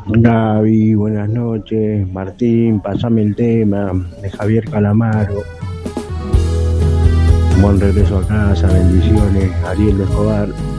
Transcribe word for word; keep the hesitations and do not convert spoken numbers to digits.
Gaby, buenas noches. Martín, pasame el tema de Javier Calamaro. Buen regreso a casa, bendiciones. Ariel Escobar.